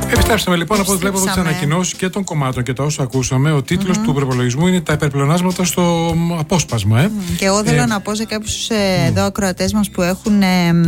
Επιστρέψαμε λοιπόν από ό,τι βλέπω από τις ανακοινώσεις και των κομμάτων και τα όσα ακούσαμε. Ο τίτλος του προπολογισμού είναι τα υπερπλεονάσματα στο απόσπασμα. Και εγώ θέλω να πω σε κάποιους εδώ ακροατές μας που έχουν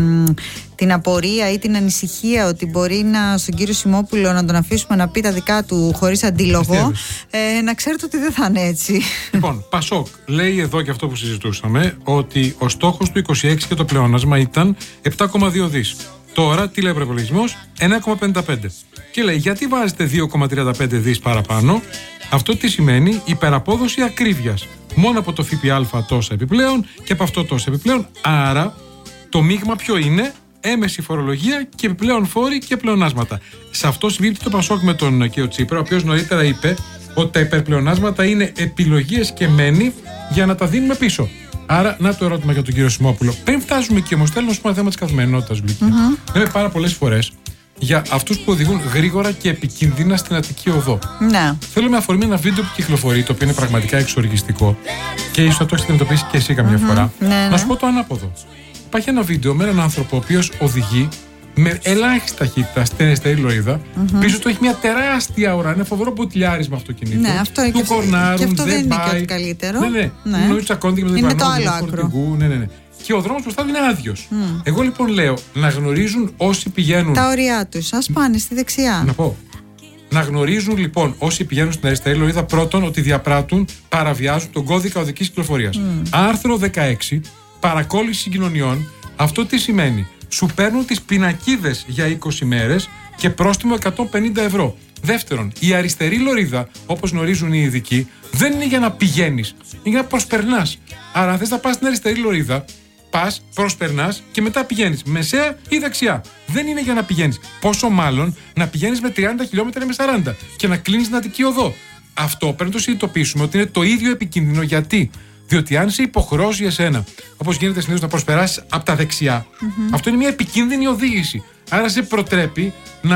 την απορία ή την ανησυχία ότι μπορεί στον κύριο Σιμόπουλο να τον αφήσουμε να πει τα δικά του χωρίς αντίλογο, να ξέρετε ότι δεν θα είναι έτσι. Λοιπόν, Πασόκ λέει εδώ και αυτό που συζητούσαμε, ότι ο στόχος του 26 και το πλεόνασμα ήταν 7,2 δις. Τώρα τι λέει ο προϋπολογισμός? 1,55. Και λέει, γιατί βάζετε 2,35 δις παραπάνω? Αυτό τι σημαίνει? Υπεραπόδοση ακρίβειας. Μόνο από το ΦΠΑ τόσα επιπλέον και από αυτό τόσα επιπλέον. Άρα το μείγμα ποιο είναι? Έμεση φορολογία και επιπλέον φόροι και πλεονάσματα. Σε αυτό συμπίπτει το Πασόκ με τον κ. Τσίπρα, ο οποίος νωρίτερα είπε ότι τα υπερπλεονάσματα είναι επιλογές και μένει για να τα δίνουμε πίσω. Άρα, να το ερώτημα για τον κύριο Σιμόπουλο. Πριν φτάσουμε εκεί όμως, θέλω να σου πω ένα θέμα της καθημερινότητας, Λουκία. Λέμε πάρα πολλές φορές για αυτούς που οδηγούν γρήγορα και επικίνδυνα στην Αττική Οδό. Ναι. Θέλω με αφορμή ένα βίντεο που κυκλοφορεί, το οποίο είναι πραγματικά εξοργιστικό και ίσως να το έχεις αντιμετωπίσει και εσύ καμιά φορά. Ναι. Να σου πω το ανάποδο. Υπάρχει ένα βίντεο με έναν άνθρωπο ο οποίος οδηγεί με ελάχιστη ταχύτητα στην αριστερή λωρίδα. Πίσω του έχει μια τεράστια ουρά. Είναι φοβερό μπουτιλιάρισμα αυτοκίνητο. Ναι, αυτό του κορνάρουν, και αυτό δεν είναι πάει. και ό,τι καλύτερο. Ναι. Νομίζω τσακώνεται και με είναι το άλλο άκρο. Ναι. Και ο δρόμος μπροστά του είναι άδειος. Εγώ λοιπόν λέω να γνωρίζουν όσοι πηγαίνουν. Τα ωριά τους. Ας πάνε στη δεξιά. Να πω. Να γνωρίζουν λοιπόν όσοι πηγαίνουν στην αριστερή λωρίδα πρώτον ότι διαπράττουν, παραβιάζουν τον κώδικα οδικής κυκλοφορίας. Άρθρο 16. Παρακόλληση συγκοινωνιών. Αυτό τι σημαίνει? Σου παίρνουν τις πινακίδες για 20 μέρες και πρόστιμο 150 ευρώ. Δεύτερον, η αριστερή λωρίδα, όπως γνωρίζουν οι ειδικοί, δεν είναι για να πηγαίνεις, είναι για να προσπερνάς. Άρα, αν θες να πας στην αριστερή λωρίδα, πας, προσπερνάς και μετά πηγαίνεις μεσαία ή δεξιά. Δεν είναι για να πηγαίνεις. Πόσο μάλλον να πηγαίνεις με 30 χιλιόμετρα ή με 40 και να κλείνεις την Αττική Οδό. Αυτό πρέπει να το συνειδητοποιήσουμε ότι είναι το ίδιο επικίνδυνο. Γιατί? Διότι αν σε υποχρεώσει εσένα, όπως γίνεται συνήθως, να προσπεράσεις από τα δεξιά, αυτό είναι μια επικίνδυνη οδήγηση. Άρα σε προτρέπει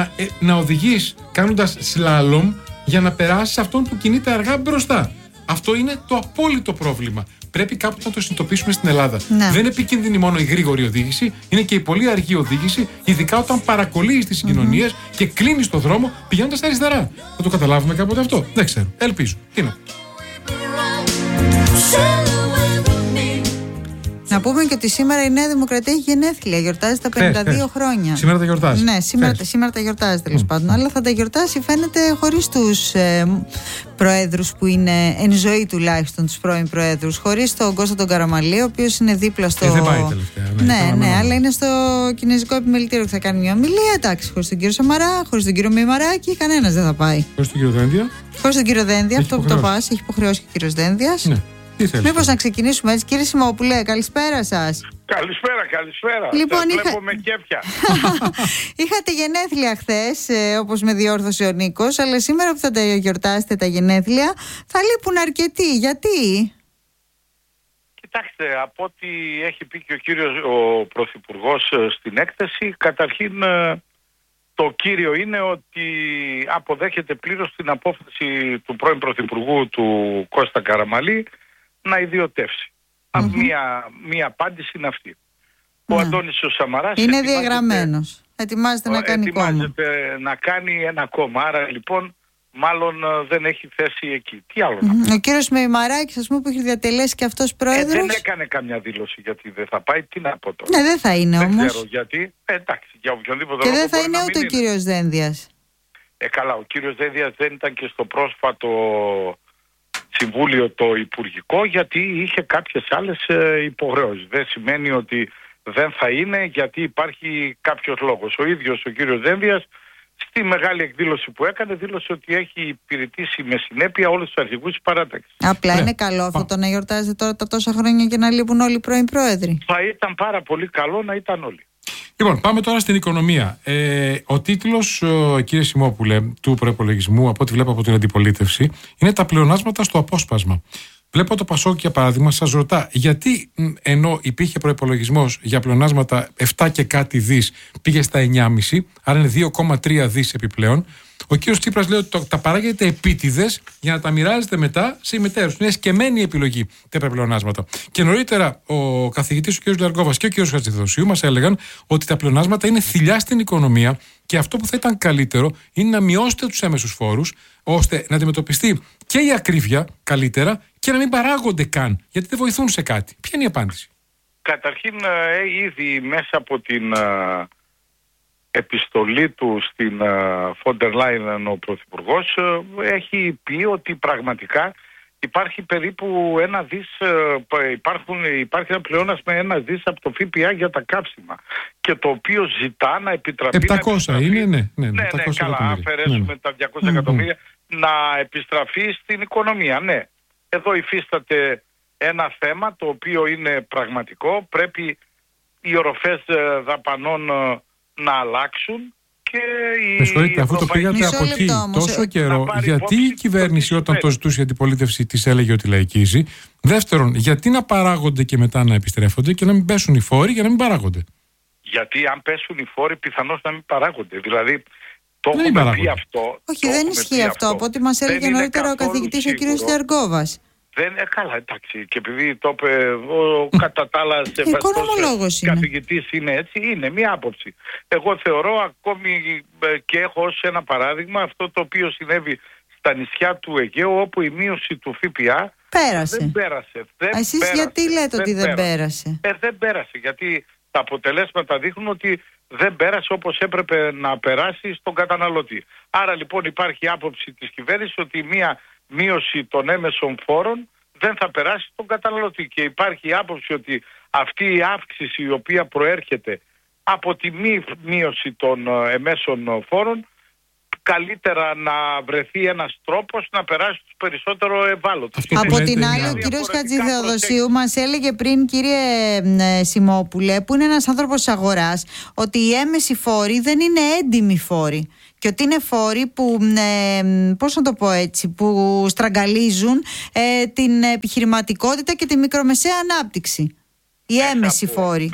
να οδηγείς κάνοντας σλάλομ για να περάσεις αυτόν που κινείται αργά μπροστά. Αυτό είναι το απόλυτο πρόβλημα. Πρέπει κάπου να το συνειδητοποιήσουμε στην Ελλάδα. Ναι. Δεν είναι επικίνδυνη μόνο η γρήγορη οδήγηση, είναι και η πολύ αργή οδήγηση, ειδικά όταν παρακολύεις τις συγκοινωνίες και κλείνεις το δρόμο πηγαίνοντας αριστερά. Θα το καταλάβουμε κάποτε αυτό? Δεν ξέρω. Ελπίζω. Τι να. Να πούμε και ότι σήμερα η Νέα Δημοκρατία έχει γενέθλια. Γιορτάζει τα 52 χρόνια. Σήμερα τα γιορτάζει. Ναι, σήμερα τα γιορτάζει τέλος πάντων. Αλλά θα τα γιορτάσει, φαίνεται, χωρίς τους προέδρους που είναι εν ζωή τουλάχιστον, τους πρώην προέδρους. Χωρίς τον Κώστα τον Καραμαλή, ο οποίος είναι δίπλα στο. Δεν πάει τελευταία. Ναι, αλλά είναι στο Κινέζικο Επιμελητήριο και θα κάνει μια ομιλία. Εντάξει, χωρίς τον κύριο Σαμαρά, χωρίς τον κύριο Μημαράκη, κανένας δεν θα πάει. Χωρίς τον κύριο Δένδια. Χωρίς τον κύριο Δένδια, αυτό που το πας, έχει υποχρεώσει και ο κύριος Δένδιας. Ναι. Μήπως να ξεκινήσουμε έτσι, κύριε Σιμόπουλε, καλησπέρα σας. Καλησπέρα. Λοιπόν, βλέπω με κέφια. Είχατε γενέθλια χθες, όπως με διόρθωσε ο Νίκος, αλλά σήμερα που θα τα γιορτάσετε τα γενέθλια θα λείπουν αρκετοί. Γιατί? Κοιτάξτε, από ό,τι έχει πει και ο Πρωθυπουργός στην έκθεση, καταρχήν το κύριο είναι ότι αποδέχεται πλήρως την απόφαση του πρώην Πρωθυπουργού του Κώστα Καραμαλή να ιδιωτεύσει. Μία απάντηση είναι αυτή. Ο Αντώνης ο Σαμαράς είναι διαγραμμένος. Ετοιμάζεται να κάνει κόμμα. Ετοιμάζεται να κάνει ένα κόμμα. Άρα λοιπόν μάλλον δεν έχει θέση εκεί. Τι άλλο να πει. Ο κύριος Μημαράκης, ας πούμε, που έχει διατελέσει και αυτός πρόεδρος. Δεν έκανε καμιά δήλωση γιατί δεν θα πάει. Τι να πω τώρα. Ναι, δεν θα είναι όμως. Δεν ξέρω γιατί. Εντάξει, για οποιονδήποτε. Και δεν θα είναι ούτε ο κύριος Δένδιας. Καλά, ο κύριος Δένδιας δεν ήταν και στο πρόσφατο συμβούλιο το υπουργικό γιατί είχε κάποιες άλλες υποχρεώσεις. Δεν σημαίνει ότι δεν θα είναι γιατί υπάρχει κάποιος λόγος. Ο ίδιος ο κύριος Δένδιας στη μεγάλη εκδήλωση που έκανε δήλωσε ότι έχει υπηρετήσει με συνέπεια όλους τους αρχηγούς της παράταξης. Απλά είναι καλό αυτό το να γιορτάζετε τώρα τα τόσα χρόνια και να λείπουν όλοι οι πρώην πρόεδροι. Θα ήταν πάρα πολύ καλό να ήταν όλοι. Λοιπόν, πάμε τώρα στην οικονομία. Ο τίτλος, κύριε Σιμόπουλε, του προϋπολογισμού, από ό,τι βλέπω από την αντιπολίτευση, είναι τα πλεονάσματα στο απόσπασμα. Βλέπω το Πασόκ για παράδειγμα, σας ρωτά γιατί ενώ υπήρχε προϋπολογισμός για πλεονάσματα 7 και κάτι δις πήγε στα 9,5, άρα είναι 2,3 δις επιπλέον. Ο κύριος Τσίπρας λέει ότι τα παράγεται επίτηδες για να τα μοιράζεται μετά σε ημετέρους. Είναι εσκεμμένη η επιλογή τα πλεονάσματα. Και νωρίτερα ο καθηγητής, ο κύριος Λιαργκόβας και ο κύριος Χατζηθεοδοσίου μας έλεγαν ότι τα πλεονάσματα είναι θηλιά στην οικονομία και αυτό που θα ήταν καλύτερο είναι να μειώσετε τους έμεσους φόρους, ώστε να αντιμετωπιστεί και η ακρίβεια καλύτερα και να μην παράγονται καν, γιατί δεν βοηθούν σε κάτι. Ποια είναι η απάντηση? Καταρχήν, ήδη μέσα από την επιστολή του στην Φόντερ Λάιεν ο Πρωθυπουργός έχει πει ότι πραγματικά υπάρχει περίπου υπάρχει ένα πλεόνασμα 1 δις από το ΦΠΑ για τα καύσιμα και το οποίο ζητά να επιτραπεί 700 είναι, ναι, καλά, αφαιρέσουμε τα 200 εκατομμύρια να επιστραφεί στην οικονομία. Ναι, εδώ υφίσταται ένα θέμα το οποίο είναι πραγματικό, πρέπει οι οροφές δαπανών να αλλάξουν και με συγχωρείτε, αφού το πήγατε από εκεί τόσο καιρό, γιατί η κυβέρνηση όταν το ζητούσε η αντιπολίτευση της έλεγε ότι λαϊκίζει? Δεύτερον, γιατί να παράγονται και μετά να επιστρέφονται και να μην πέσουν οι φόροι για να μην παράγονται? Γιατί αν πέσουν οι φόροι πιθανώς να μην παράγονται. Δηλαδή το έχουμε πει αυτό. Όχι, δεν ισχύει αυτό. Από ό,τι μας έλεγε νωρίτερα ο καθηγητής ο κύριος Λιαργκόβας. Καλά, εντάξει, και επειδή το είπε ο κατά τα άλλα σεβαστός καθηγητής είναι έτσι, είναι μία άποψη. Εγώ θεωρώ ακόμη και έχω ως ένα παράδειγμα αυτό το οποίο συνέβη στα νησιά του Αιγαίου, όπου η μείωση του ΦΠΑ δεν πέρασε. Εσείς γιατί λέτε ότι δεν πέρασε? Δεν πέρασε, γιατί τα αποτελέσματα δείχνουν ότι δεν πέρασε όπως έπρεπε να περάσει στον καταναλωτή. Άρα λοιπόν υπάρχει άποψη της κυβέρνησης ότι μία μείωση των έμεσων φόρων δεν θα περάσει στον καταναλωτή και υπάρχει άποψη ότι αυτή η αύξηση η οποία προέρχεται από τη μη μείωση των εμέσων φόρων καλύτερα να βρεθεί ένας τρόπος να περάσει τους περισσότερο ευάλωτους. Από την άλλη, ο κύριος Χατζηθεοδοσίου μας έλεγε πριν, κύριε Σιμόπουλε, που είναι ένας άνθρωπος της αγοράς, ότι οι έμεσοι φόροι δεν είναι έντιμοι φόροι και ότι είναι φόροι που, πώς να το πω έτσι, που στραγγαλίζουν την επιχειρηματικότητα και τη μικρομεσαία ανάπτυξη. Οι έμεσοι φόροι.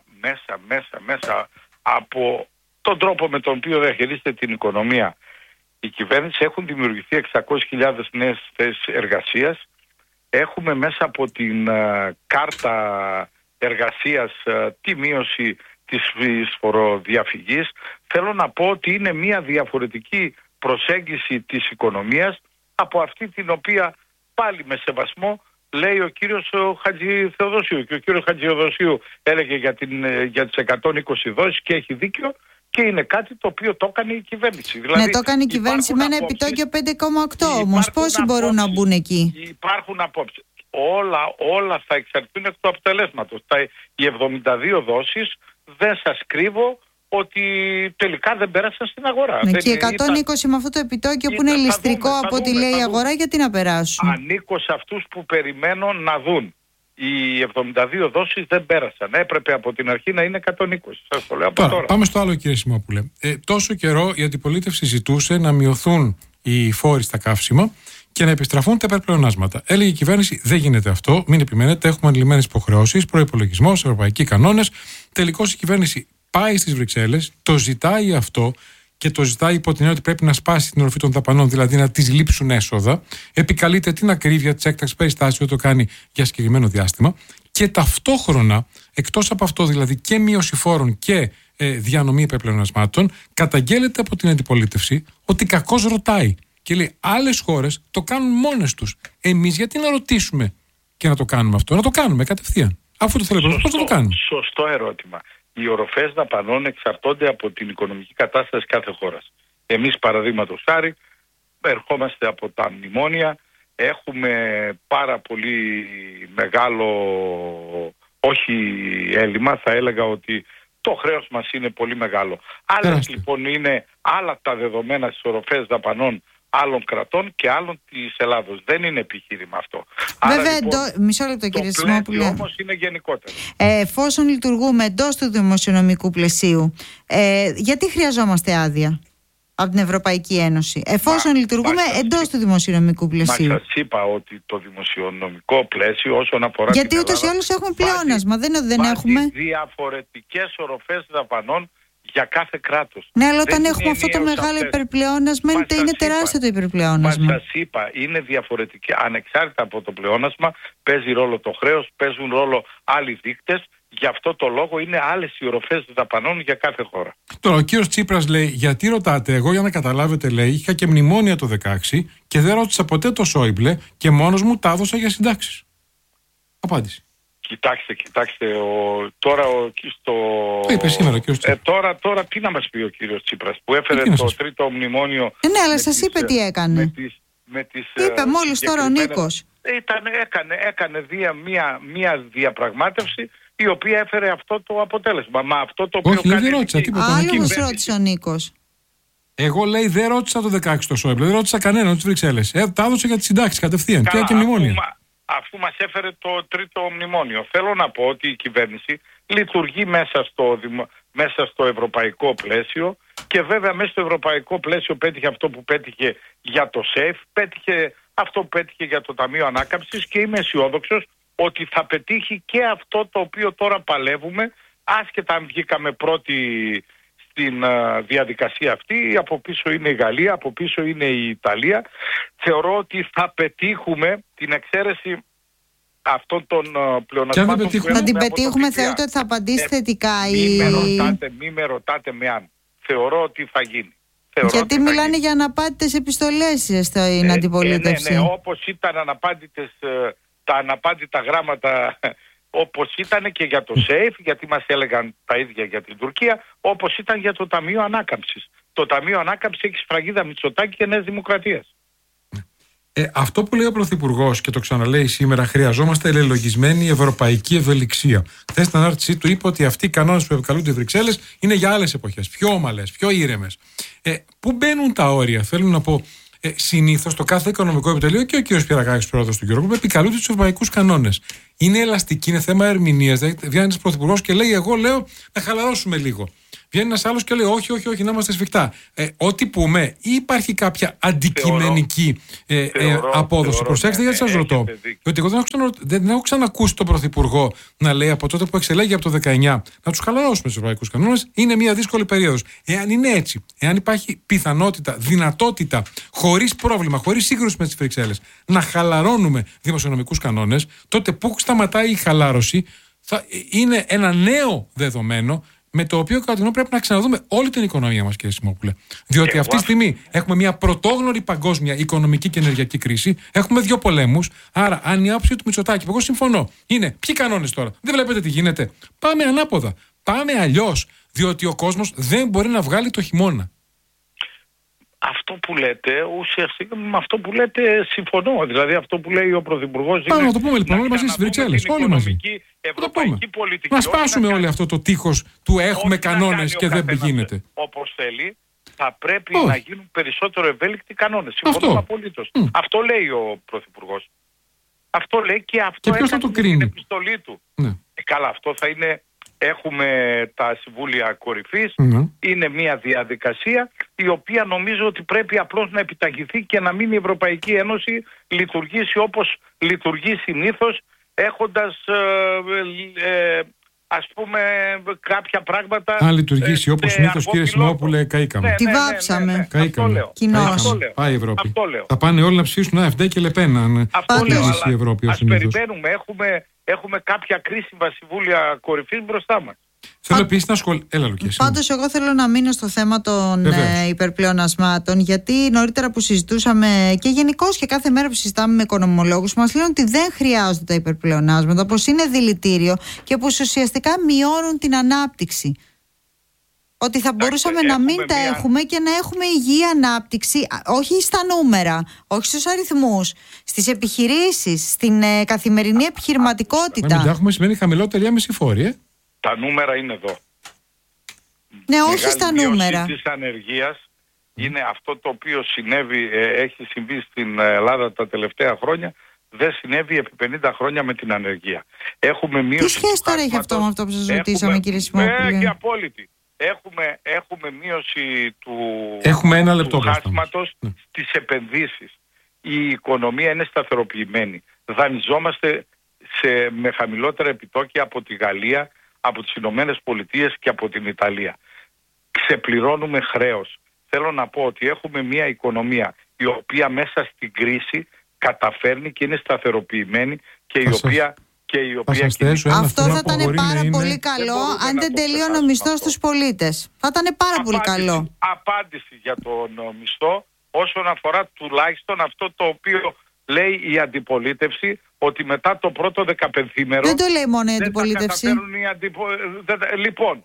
Μέσα από τον τρόπο με τον οποίο διαχειρίζεται την οικονομία η κυβέρνηση έχουν δημιουργηθεί 600.000 νέες θέσεις εργασίας. Έχουμε μέσα από την κάρτα εργασίας τη μείωση της φοροδιαφυγής. Θέλω να πω ότι είναι μια διαφορετική προσέγγιση της οικονομίας από αυτή την οποία πάλι με σεβασμό λέει ο κύριος Χατζηθεοδοσίου. Και ο κύριος Χατζηθεοδοσίου έλεγε για τις 120 δόσεις και έχει δίκιο. Και είναι κάτι το οποίο το έκανε η κυβέρνηση. Δηλαδή, ναι, το έκανε η κυβέρνηση με ένα επιτόκιο 5,8 όμως. Πόσοι μπορούν να μπουν εκεί? Υπάρχουν απόψεις. Όλα θα εξαρτηθούν εκ του αποτελέσματος. Οι 72 δόσεις δεν σας κρύβω ότι τελικά δεν πέρασαν στην αγορά. Ναι, και 120 με αυτό το επιτόκιο που είναι ληστρικό από ό,τι λέει η αγορά, γιατί να περάσουν? Ανήκω σε αυτούς που περιμένω να δουν. Οι 72 δόσεις δεν πέρασαν. Έπρεπε από την αρχή να είναι 120. Σας το λέω από τώρα. Πάμε στο άλλο, κύριε Σιμόπουλε. Τόσο καιρό η αντιπολίτευση ζητούσε να μειωθούν οι φόροι στα καύσιμα και να επιστραφούν τα υπερπλεονάσματα. Έλεγε η κυβέρνηση: δεν γίνεται αυτό, μην επιμένετε, έχουμε αντλημένες υποχρεώσεις, προϋπολογισμός, ευρωπαϊκοί κανόνες. Τελικώς η κυβέρνηση πάει στις Βρυξέλλες, το ζητάει αυτό. Και το ζητάει υπό την έννοια ότι πρέπει να σπάσει την οροφή των δαπανών, δηλαδή να τις λείψουν έσοδα. Επικαλείται την ακρίβεια της έκτακτης περιστάσεως, το κάνει για συγκεκριμένο διάστημα. Και ταυτόχρονα, εκτός από αυτό δηλαδή και μείωση φόρων και διανομή υπερπλεονασμάτων, καταγγέλλεται από την αντιπολίτευση ότι κακώς ρωτάει. Και λέει: άλλες χώρες το κάνουν μόνες τους. Εμείς γιατί να ρωτήσουμε και να το κάνουμε αυτό? Να το κάνουμε κατευθείαν. Αφού το θέλουμε, πώς θα το κάνουμε? Σωστό ερώτημα. Οι οροφές δαπανών εξαρτώνται από την οικονομική κατάσταση κάθε χώρας. Εμείς, παραδείγματος χάρη, ερχόμαστε από τα μνημόνια, έχουμε πάρα πολύ μεγάλο, όχι έλλειμμα, θα έλεγα ότι το χρέος μας είναι πολύ μεγάλο. Άλλες λοιπόν είναι άλλα τα δεδομένα στις οροφές δαπανών άλλων κρατών και άλλων της Ελλάδος. Δεν είναι επιχείρημα αυτό. Βέβαια, άρα, λοιπόν, μισό λεπτό κύριε Σιμόπουλε. Το όμως είναι γενικότερο. Εφόσον λειτουργούμε εντός του δημοσιονομικού πλαισίου, γιατί χρειαζόμαστε άδεια από την Ευρωπαϊκή Ένωση? Εφόσον λειτουργούμε εντός του δημοσιονομικού πλαισίου. Μα σας είπα ότι το δημοσιονομικό πλαίσιο όσον αφορά γιατί ούτως ή άλλως έχουμε πλεόνασμα. Δεν έχουμε διαφορετικές οροφές δαπανών για κάθε κράτος. Ναι, αλλά όταν έχουμε αυτό το μεγάλο υπερπλεόνασμα, είναι τεράστιο το υπερπλεόνασμα. Μα σας είπα, είναι διαφορετική. Ανεξάρτητα από το πλεόνασμα, παίζει ρόλο το χρέος, παίζουν ρόλο άλλοι δείκτες. Γι' αυτό το λόγο είναι άλλες οι οροφές δαπανών για κάθε χώρα. Τώρα, ο κύριος Τσίπρας λέει: γιατί ρωτάτε, εγώ για να καταλάβετε, λέει, είχα και μνημόνια το 16 και δεν ρώτησα ποτέ το Σόιμπλε και μόνος μου τα έδωσα για συντάξεις. Απάντηση. Κοιτάξτε, τώρα το είπε σήμερα ο κύριος Τσίπρας. Τώρα τι να μας πει ο κύριος Τσίπρας που έφερε το τρίτο μνημόνιο. Ναι, αλλά σας είπε τι έκανε. Είπε μόλις τώρα ο Νίκος. Έκανε μια διαπραγμάτευση η οποία έφερε αυτό το αποτέλεσμα. Μα αυτό το οποίο δεν ρώτησα τίποτα. Άλλο ρώτησε ο Νίκος. Εγώ, λέει, δεν ρώτησα το 16 το Σόιμπλε, δεν ρώτησα κανέναν τις Βρυξέλλες. Τα έδωσα για τις συντάξεις κατευθείαν. Και μνημόνια. Αφού μας έφερε το τρίτο μνημόνιο, θέλω να πω ότι η κυβέρνηση λειτουργεί μέσα στο ευρωπαϊκό πλαίσιο και βέβαια μέσα στο ευρωπαϊκό πλαίσιο πέτυχε αυτό που πέτυχε για το ΣΕΦ, πέτυχε αυτό που πέτυχε για το Ταμείο Ανάκαμψης και είμαι αισιόδοξος ότι θα πετύχει και αυτό το οποίο τώρα παλεύουμε, άσχετα αν βγήκαμε πρώτοι στην διαδικασία αυτή. Από πίσω είναι η Γαλλία, από πίσω είναι η Ιταλία. Θεωρώ ότι θα πετύχουμε την εξαίρεση αυτών των πλεονασμάτων. Θα την πετύχουμε, θεωρείτε ότι θα απαντήσει θετικά Μη με ρωτάτε με αν. Θεωρώ ότι θα γίνει. Γιατί μιλάνε για αναπάντητες επιστολές στην αντιπολίτευση. Ναι, όπως ήταν τα αναπάντητα γράμματα, όπως ήταν και για το ΣΕΙΦ, γιατί μας έλεγαν τα ίδια για την Τουρκία, όπως ήταν για το Ταμείο Ανάκαμψης. Το Ταμείο Ανάκαμψης έχει σφραγίδα Μητσοτάκη και Νέας Δημοκρατίας. Αυτό που λέει ο Πρωθυπουργός και το ξαναλέει σήμερα, χρειαζόμαστε ελελογισμένη ευρωπαϊκή ευελιξία. Χθες στην ανάρτησή του είπε ότι αυτοί οι κανόνες που επικαλούνται οι Βρυξέλλες είναι για άλλες εποχές, πιο ομαλές, πιο ήρεμες. Πού μπαίνουν τα όρια, θέλω να πω. Συνήθως το κάθε οικονομικό επιτελείο και ο κ. Πιερακάκης, πρόεδρος του Eurogroup, επικαλούνται τους ευρωπαϊκούς κανόνες. Είναι ελαστική, είναι θέμα ερμηνείας. Δηλαδή, βγαίνει ένας πρωθυπουργός και λέει: εγώ λέω να χαλαρώσουμε λίγο. Βγαίνει ένας άλλος και λέει: όχι, να είμαστε σφιχτά. Ό,τι πούμε, ή υπάρχει κάποια αντικειμενική απόδοση. Προσέξτε, γιατί σας ρωτώ. Διότι εγώ δεν έχω ξανακούσει τον πρωθυπουργό να λέει από τότε που εξελέγει από το 19 να τους χαλαρώσουμε τους ευρωπαϊκούς κανόνες. Είναι μια δύσκολη περίοδος. Εάν είναι έτσι, εάν υπάρχει πιθανότητα, δυνατότητα, χωρίς πρόβλημα, χωρίς σύγκρουση με τις Βρυξέλλες, να χαλαρώνουμε δημοσιονομικούς κανόνες, τότε που σταματάει η χαλάρωση θα είναι ένα νέο δεδομένο, με το οποίο κατά τη γνώμη πρέπει να ξαναδούμε όλη την οικονομία μας, κύριε Σιμόπουλε. Διότι αυτή τη στιγμή έχουμε μια πρωτόγνωρη παγκόσμια οικονομική και ενεργειακή κρίση, έχουμε 2 πολέμους. Άρα, αν η άποψη του Μητσοτάκη, που εγώ συμφωνώ, είναι ποιοι κανόνες τώρα, δεν βλέπετε τι γίνεται. Πάμε ανάποδα. Πάμε αλλιώς. Διότι ο κόσμος δεν μπορεί να βγάλει το χειμώνα. Αυτό που λέτε, ουσιαστικά με αυτό που λέτε συμφωνώ. Δηλαδή αυτό που λέει ο Πρωθυπουργός είναι να το πούμε λοιπόν όλοι μαζί στις Βρυξέλλες, όλοι μαζί. Ευρωπαϊκή πολιτική. Να σπάσουμε όλοι αυτό το τείχος του έχουμε κανόνες και δεν γίνεται. Όπως θέλει, θα πρέπει να γίνουν περισσότερο ευέλικτοι κανόνες. Συμφωνώ απολύτως. Αυτό λέει ο Πρωθυπουργός. Αυτό λέει και αυτό έκανε την επιστολή του. Καλά, αυτό θα είναι. Έχουμε τα συμβούλια κορυφής, είναι μια διαδικασία η οποία νομίζω ότι πρέπει απλώς να επιταχυνθεί και να μην η Ευρωπαϊκή Ένωση λειτουργήσει όπως λειτουργεί συνήθως, έχοντας ας πούμε κάποια πράγματα. Αν λειτουργήσει όπως συνήθως, κύριε Σιμόπουλε, καήκαμε. Τη βάψαμε. Καήκαμε. Πάει η Ευρώπη. Θα πάνε όλοι να ψηφίσουν AfD και Λεπέν αν λειτουργήσει η Ευρώπη ως συνήθως. Περιμένουμε, έχουμε κάποια κρίσιμα συμβούλια κορυφής μπροστά μας. Θέλω επίσης να σχολιάσω. Πάντως, εγώ θέλω να μείνω στο θέμα των υπερπλεονασμάτων, γιατί νωρίτερα που συζητούσαμε και γενικώς και κάθε μέρα που συζητάμε με οικονομολόγους, μας λένε ότι δεν χρειάζονται τα υπερπλεονάσματα, πως είναι δηλητήριο και πως ουσιαστικά μειώνουν την ανάπτυξη. Ότι θα μπορούσαμε να μην τα έχουμε και να έχουμε υγιή ανάπτυξη, όχι στα νούμερα, όχι στους αριθμούς, στις επιχειρήσεις, στην καθημερινή επιχειρηματικότητα. Να μην τα έχουμε σημαίνει χαμηλότερη άμεση φόρη, Τα νούμερα είναι εδώ. Ναι, όχι στα νούμερα. Η της ανεργίας είναι αυτό το οποίο έχει συμβεί στην Ελλάδα τα τελευταία χρόνια. Δεν συνέβη επί 50 χρόνια με την ανεργία. Έχουμε μείωση. Τι σχέση τώρα έχει αυτό με αυτό που σας ρωτήσαμε, κύριε Σιμόπουλε? Και απόλυτη. Έχουμε μείωση του χάσματος στις επενδύσεις. Η οικονομία είναι σταθεροποιημένη. Δανειζόμαστε με χαμηλότερα επιτόκια από τη Γαλλία, από τις Ηνωμένες Πολιτείες και από την Ιταλία. ξεπληρώνουμε χρέος. Θέλω να πω ότι έχουμε μια οικονομία η οποία μέσα στην κρίση καταφέρνει και είναι σταθεροποιημένη και η οποία... Αυτό θα ήταν πάρα πολύ καλό αν δεν τελείωνε ο μισθός στους πολίτες. Θα ήταν πάρα πολύ καλό. Απάντηση για τον μισθό όσον αφορά τουλάχιστον αυτό το οποίο λέει η αντιπολίτευση, ότι μετά το πρώτο 15ήμερο... Δεν το λέει μόνο η αντιπολίτευση. Λοιπόν,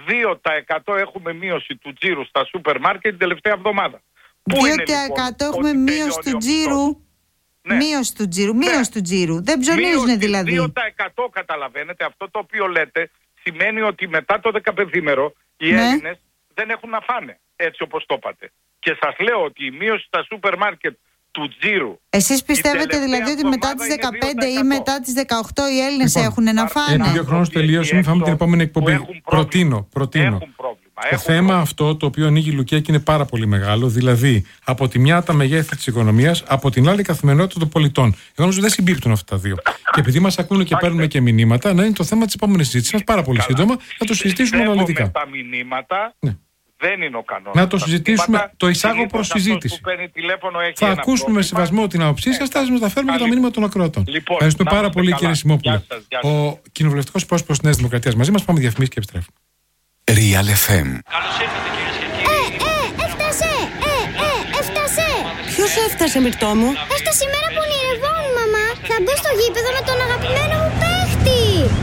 2% έχουμε μείωση του τζίρου στα σούπερ μάρκετ την τελευταία εβδομάδα. 2% έχουμε μείωση του τζίρου. Ναι. Μείωση του τζίρου. Δεν ψωνίζουν δηλαδή. 2% καταλαβαίνετε, αυτό το οποίο λέτε σημαίνει ότι μετά το 15ήμερο οι Έλληνες δεν έχουν να φάνε, έτσι όπως το είπατε. Και σας λέω ότι η μείωση στα σούπερ μάρκετ του τζίρου... Εσείς πιστεύετε δηλαδή ότι μετά τις 15 ή μετά τις 18 οι Έλληνες έχουν να φάνε? Επειδή ο χρόνος τελείωσε, μην φάμε την επόμενη εκπομπή. Προτείνω. Το θέμα αυτό το οποίο ανοίγει η Λουκιάκη είναι πάρα πολύ μεγάλο. Δηλαδή, από τη μια τα μεγέθη της οικονομίας, από την άλλη η καθημερινότητα των πολιτών. Εγώ νομίζω δεν συμπίπτουν αυτά τα δύο. Και επειδή μας ακούνε και παίρνουμε και μηνύματα, να είναι το θέμα της επόμενης συζήτησης πάρα πολύ σύντομα, να το συζητήσουμε αναλυτικά. Τα μηνύματα δεν είναι ο κανόνας. Να το συζητήσουμε, το εισάγω προς συζήτηση. Θα ακούσουμε με σεβασμό την άποψή σας, θα μεταφέρουμε και τα μηνύματα των ακροατών. Ευχαριστούμε πάρα πολύ, κύριε Σιμόπουλε. Ο κοινοβουλευτικός πρόσωπος της Νέας Δημοκρατίας μαζί μας. Πάμε διαφημίσεις και επιστρέφουμε. Real FM. Καλώς ήρθατε, κυρίες και κύριοι. Έφτασε! Ποιος έφτασε, Μυρτώ μου? Έφτασε η μέρα που ονειρευόμουν, μαμά. Θα μπω στο γήπεδο με τον αγαπημένο μου παίχτη.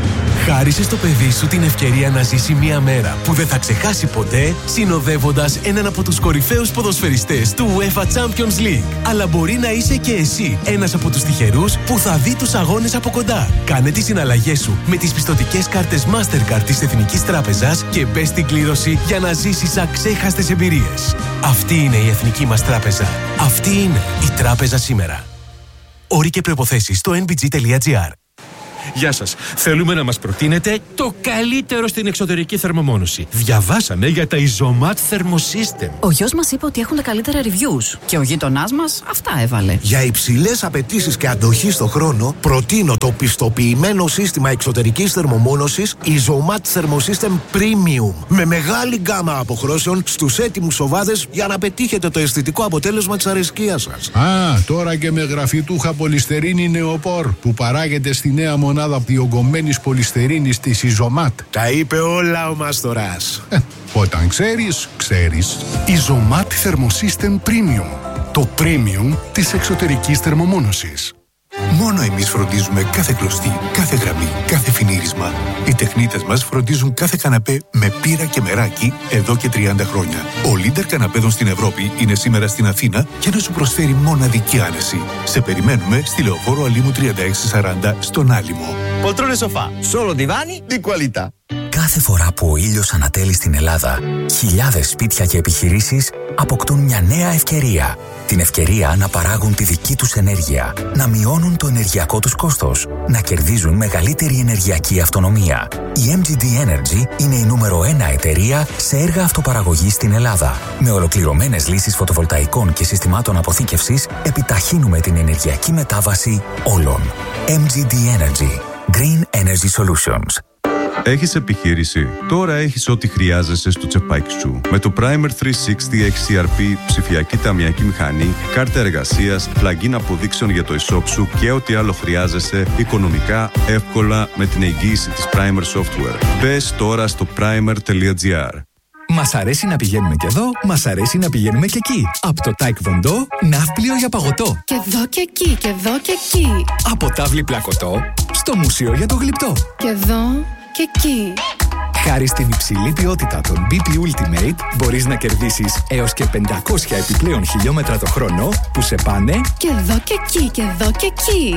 Χάρισε στο παιδί σου την ευκαιρία να ζήσει μια μέρα που δεν θα ξεχάσει ποτέ, συνοδεύοντας έναν από τους κορυφαίους ποδοσφαιριστές του UEFA Champions League. Αλλά μπορεί να είσαι και εσύ ένας από τους τυχερούς που θα δει τους αγώνες από κοντά. Κάνε τις συναλλαγές σου με τις πιστωτικές κάρτες Mastercard της Εθνικής Τράπεζας και μπες στην κλήρωση για να ζήσεις αξέχαστες εμπειρίες. Αυτή είναι η Εθνική μας Τράπεζα. Αυτή είναι η Τράπεζα σήμερα. Όροι και προϋποθέσεις στο nbg.gr. Γεια σας. Θέλουμε να μας προτείνετε το καλύτερο στην εξωτερική θερμομόνωση. Διαβάσαμε για τα Isomat Thermosystem. Ο γιος μας είπε ότι έχουν τα καλύτερα reviews και ο γείτονάς μας αυτά έβαλε. Για υψηλές απαιτήσεις και αντοχή στο χρόνο, προτείνω το πιστοποιημένο σύστημα εξωτερικής θερμομόνωσης Isomat Thermosystem Premium. Με μεγάλη γκάμα αποχρώσεων στους έτοιμους σοβάδες για να πετύχετε το αισθητικό αποτέλεσμα της αρεσκίας σας. Τώρα και με γραφιτούχα πολυστερίνη νεοπόρ που παράγεται στη νέα μονάδα διογκωμένης πολυστερίνης της Isomat. Τα είπε όλα ο Μάστορας. Όταν ξέρεις, ξέρεις. Isomat Thermosystem Premium. Το premium της εξωτερικής θερμομόνωσης. Μόνο εμείς φροντίζουμε κάθε κλωστή, κάθε γραμμή, κάθε φινίρισμα. Οι τεχνίτες μας φροντίζουν κάθε καναπέ με πύρα και μεράκι εδώ και 30 χρόνια. Ο leader καναπέδων στην Ευρώπη είναι σήμερα στην Αθήνα για να σου προσφέρει μοναδική άνεση. Σε περιμένουμε στη Λεωφόρο Αλήμου 3640 στον Άλυμο. Poltrone sofà, solo divani di qualità. Κάθε φορά που ο ήλιος ανατέλει στην Ελλάδα, χιλιάδες σπίτια και επιχειρήσεις αποκτούν μια νέα ευκαιρία. Την ευκαιρία να παράγουν τη δική τους ενέργεια, να μειώνουν το ενεργειακό τους κόστος, να κερδίζουν μεγαλύτερη ενεργειακή αυτονομία. Η MGD Energy είναι η νούμερο 1 εταιρεία σε έργα αυτοπαραγωγής στην Ελλάδα. Με ολοκληρωμένες λύσεις φωτοβολταϊκών και συστημάτων αποθήκευσης, επιταχύνουμε την ενεργειακή μετάβαση όλων. MGD Energy. Green Energy Solutions. Έχεις επιχείρηση? Τώρα έχεις ό,τι χρειάζεσαι στο τσεπάκι σου. Με το Primer 360 XCRP, ψηφιακή ταμιακή μηχανή, κάρτα εργασίας, plugin αποδείξεων για το e-shop σου και ό,τι άλλο χρειάζεσαι οικονομικά, εύκολα με την εγγύηση της Primer Software. Μπες τώρα στο primer.gr. Μας αρέσει να πηγαίνουμε και εδώ, μας αρέσει να πηγαίνουμε και εκεί. Από το Taekwondo, ναύπλιο για παγωτό. Και εδώ και εκεί, και εδώ και εκεί. Από τάβλη πλακωτό, στο μουσείο για το γλυπτό. Και εδώ και εκεί. Χάρη στην υψηλή ποιότητα των BP Ultimate, μπορείς να κερδίσεις έως και 500 επιπλέον χιλιόμετρα το χρόνο που σε πάνε και εδώ και εκεί, και εδώ και εκεί.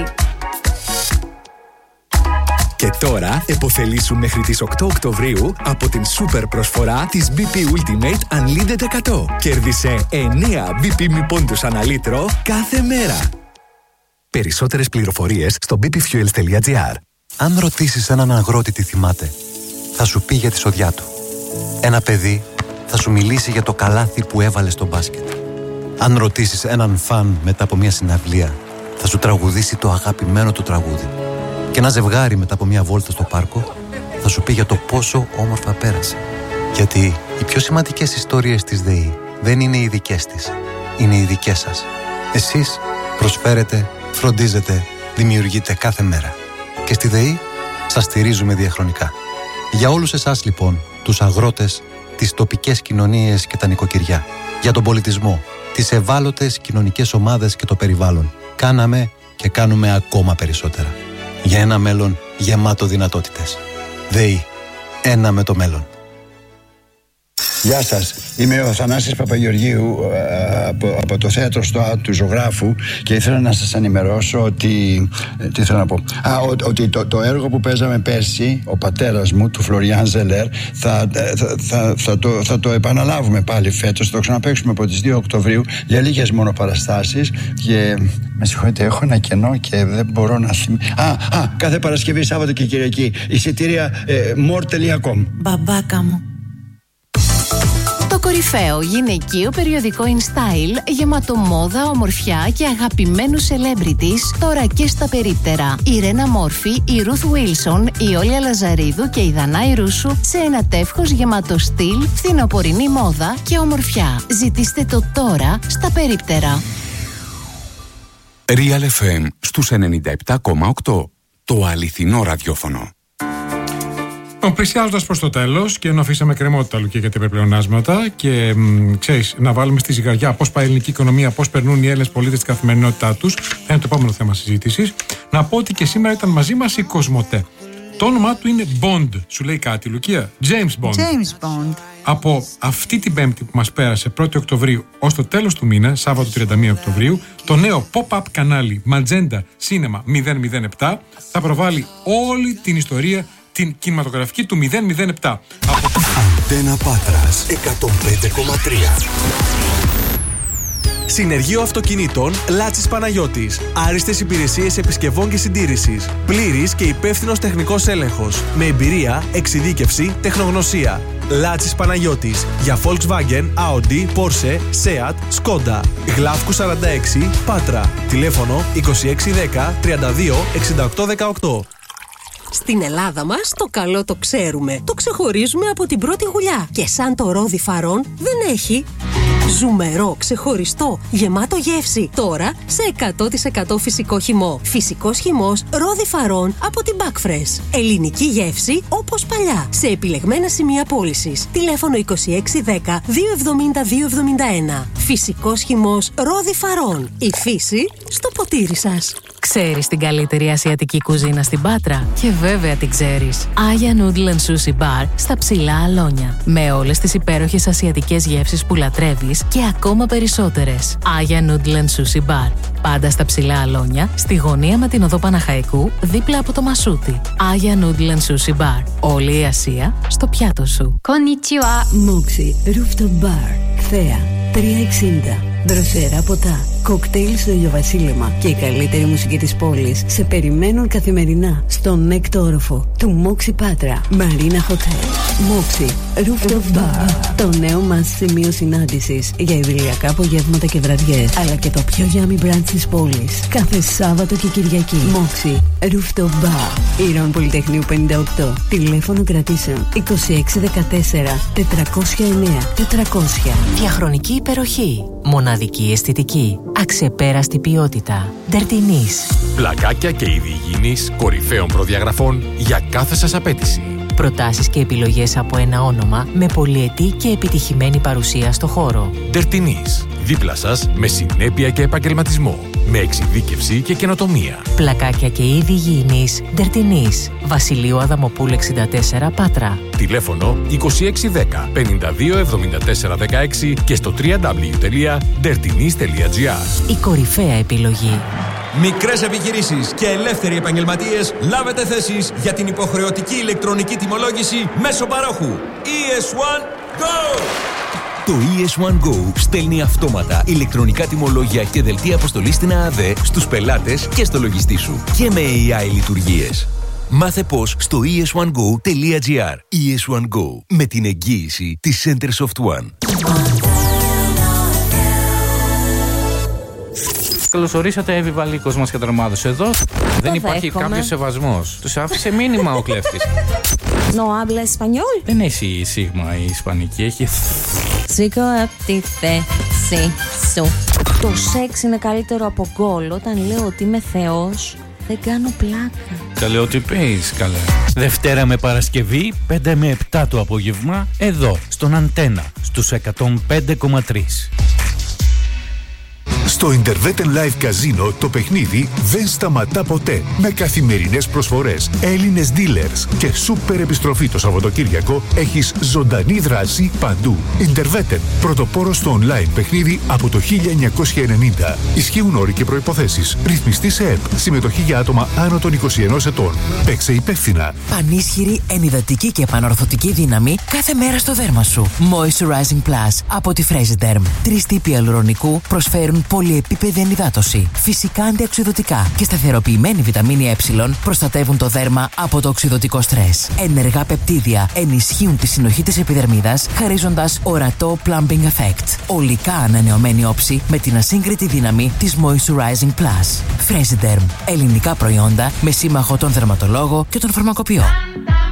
Και τώρα επωφελήσου μέχρι τις 8 Οκτωβρίου από την σούπερ προσφορά της BP Ultimate Unlimited 100. Κέρδισε 9 BP μη πόντους ανά λίτρο κάθε μέρα. Περισσότερες πληροφορίες στο bpfuels.gr. Αν ρωτήσεις έναν αγρότη τι θυμάται, θα σου πει για τη σοδιά του. Ένα παιδί θα σου μιλήσει για το καλάθι που έβαλε στο μπάσκετ. Αν ρωτήσεις έναν φαν μετά από μια συναυλία, θα σου τραγουδήσει το αγαπημένο του τραγούδι. Και ένα ζευγάρι μετά από μια βόλτα στο πάρκο θα σου πει για το πόσο όμορφα πέρασε. Γιατί Οι πιο σημαντικές ιστορίες της ΔΕΗ δεν είναι οι δικές της, είναι οι δικές σας. Εσείς προσφέρετε, φροντίζετε, δημιουργείτε κάθε μέρα. Και στη ΔΕΗ σας στηρίζουμε διαχρονικά. Για όλους εσάς λοιπόν, τους αγρότες, τις τοπικές κοινωνίες και τα νοικοκυριά, για τον πολιτισμό, τις ευάλωτες κοινωνικές ομάδες και το περιβάλλον, κάναμε και κάνουμε ακόμα περισσότερα. Για ένα μέλλον γεμάτο δυνατότητες. ΔΕΗ. Ένα με το μέλλον. Γεια σας, είμαι ο Θανάσης Παπαγεωργίου από το θέατρο στο του Ζωγράφου και ήθελα να σας ενημερώσω ότι, τι θέλω να πω, ότι το έργο που παίζαμε πέρσι, ο πατέρας μου, του Φλωριάν Ζελέρ, θα το επαναλάβουμε πάλι φέτος, θα το ξαναπαίξουμε από τις 2 Οκτωβρίου για λίγες μόνο παραστάσεις και με συγχωρείτε, έχω ένα κενό και δεν μπορώ να θυμηθώ. Κάθε Παρασκευή, Σάββατο και Κυριακή, εισιτήρια more.com. Μπαμπάκα μου. Το κορυφαίο γυναικείο περιοδικό InStyle γεμάτο μόδα, ομορφιά και αγαπημένους celebrities τώρα και στα περίπτερα. Η Ρένα Μόρφη, η Ruth Wilson, η Όλια Λαζαρίδου και η Δανάη Ρούσου σε ένα τεύχος γεμάτο στυλ, φθινοπορεινή μόδα και ομορφιά. Ζητήστε το τώρα στα περίπτερα. Real FM στους 97,8. Το αληθινό ραδιόφωνο. Πλησιάζοντας προς το τέλος και ενώ αφήσαμε κρεμότητα, Λουκία, για τα υπερπλεονάσματα και ξέρεις, να βάλουμε στη ζυγαριά πώς πάει η ελληνική οικονομία, πώς περνούν οι Έλληνες πολίτες στην καθημερινότητά τους, είναι το επόμενο θέμα συζήτησης. Να πω ότι και σήμερα ήταν μαζί μας η Κοσμοτέ. Το όνομά του είναι Bond. Σου λέει κάτι, Λουκία? James Bond. James Bond. Από αυτή την Πέμπτη που μας πέρασε, 1η Οκτωβρίου ως το τέλος του μήνα, Σάββατο 31 Οκτωβρίου, το νέο pop-up κανάλι Magenta Cinema 007 θα προβάλλει όλη την ιστορία την κινηματογραφική του 007. Αντένα Πάτρας 105,3. Συνεργείο Αυτοκινήτων Λάτσης Παναγιώτης. Άριστες υπηρεσίες επισκευών και συντήρησης. Πλήρης και υπεύθυνος τεχνικός έλεγχος. Με εμπειρία, εξειδίκευση, τεχνογνωσία. Λάτσης Παναγιώτης. Για Volkswagen, Audi, Porsche, Seat, Skoda. Γλάφκου 46, Πάτρα. Τηλέφωνο 2610 32 68 18. Στην Ελλάδα μας το καλό το ξέρουμε. Το ξεχωρίζουμε από την πρώτη γουλιά. Και σαν το ρόδι φαρών δεν έχει. Ζουμερό, ξεχωριστό, γεμάτο γεύση. Τώρα σε 100% φυσικό χυμό. Φυσικός χυμός ρόδι φαρών από την Backfresh. Ελληνική γεύση όπως παλιά. Σε επιλεγμένα σημεία πώλησης. Τηλέφωνο 2610 270 271. Φυσικός χυμός ρόδι φαρών. Η φύση στο ποτήρι σας. Ξέρεις την καλύτερη ασιατική κουζίνα στην Πάτρα? Και βέβαια την ξέρεις. Aya Noodle and Sushi Bar στα Ψηλά Αλόνια. Με όλες τις υπέροχες ασιατικές γεύσεις που λατρεύεις και ακόμα περισσότερες. Aya Noodle and Sushi Bar. Πάντα στα Ψηλά Αλόνια, στη γωνία με την οδό Παναχαϊκού, δίπλα από το Μασούτι. Aya Noodle and Sushi Bar. Όλη η Ασία στο πιάτο σου. Konnichiwa. Moxie Rooftop Bar. Θέα 360. Δροσερά ποτά, κοκτέιλ στο ηλιοβασίλεμα και η καλύτερη μουσική της πόλης σε περιμένουν καθημερινά στον έκτο όροφο του Moxie Πάτρα Marina Hotel. Moxie Rooftop Bar, το νέο μας σημείο συνάντησης για ιδηλιακά απογεύματα και βραδιές, αλλά και το πιο yummy brunch της πόλης κάθε Σάββατο και Κυριακή. Moxie Rooftop Bar, Ήρων Πολυτεχνείου 58, τηλέφωνο κρατήσεων 2614 409 400. Διαχρονική υπεροχή. Μοναδική αισθητική. Αξεπέραστη ποιότητα. Ντερτινής. Πλακάκια και είδη υγιεινής κορυφαίων προδιαγραφών για κάθε σας απέτηση. Προτάσεις και επιλογές από ένα όνομα με πολυετή και επιτυχημένη παρουσία στο χώρο. Ντερτινής. Δίπλα σας με συνέπεια και επαγγελματισμό. Με εξειδίκευση και καινοτομία. Πλακάκια και είδη υγιεινής. Ντερτινής. Βασιλείου Αδαμοπούλ 64 Πάτρα. Τηλέφωνο 2610 52 74 16 και στο www.dertinis.gr. Η κορυφαία επιλογή. Μικρές επιχειρήσεις και ελεύθεροι επαγγελματίες, λάβετε θέσεις για την υποχρεωτική ηλεκτρονική τιμολόγηση μέσω παρόχου. ES1 Go! Το ES1 Go στέλνει αυτόματα ηλεκτρονικά τιμολόγια και δελτία αποστολής στην ΑΑΔΕ στους πελάτες και στο λογιστή σου. Και με AI λειτουργίες. Μάθε πώς στο es1go.gr. ES1 Go, με την εγγύηση της Centersoft One. Καλώς ορίσατε, Εύη Κοσμάς και Τρομάδος εδώ. Δεν υπάρχει κάποιος σεβασμός. Τους άφησε μήνυμα ο κλέφτης. No habla español. Δεν έχει σίγμα η ισπανική, έχει. Σήκω από τη θέση σου. Το σεξ είναι καλύτερο από γκολ. Όταν λέω ότι είμαι θεός, δεν κάνω πλάκα. Καλέ, ό,τι πεις, καλέ. Δευτέρα με Παρασκευή, 5 με 7 το απόγευμα, εδώ, στον Αντένα, στους 105,3. Στο Interveten Live Casino το παιχνίδι δεν σταματά ποτέ. Με καθημερινές προσφορές, Έλληνες dealers και σούπερ επιστροφή το Σαββατοκύριακο, έχεις ζωντανή δράση παντού. Interveten, πρωτοπόρος στο online παιχνίδι από το 1990. Ισχύουν όροι και προϋποθέσεις. Ρυθμιστή σε ΕΠ. Συμμετοχή για άτομα άνω των 21 ετών. Παίξε υπεύθυνα. Πανίσχυρη, ενυδατική και επανορθωτική δύναμη κάθε μέρα στο δέρμα σου. Moisturizing Plus από τη Fresiderm. 3 τύποι ιαλουρονικού προσφέρουν πολυεπίπεδη ενυδάτωση, φυσικά αντιοξειδωτικά και σταθεροποιημένη βιταμίνη Ε προστατεύουν το δέρμα από το οξειδωτικό στρες. Ενεργά πεπτίδια ενισχύουν τη συνοχή της επιδερμίδας, χαρίζοντας ορατό plumping effect. ολικά ανανεωμένη όψη με την ασύγκριτη δύναμη της Moisturizing Plus. Fresiderm. Ελληνικά προϊόντα με σύμμαχο τον δερματολόγο και τον φαρμακοποιό.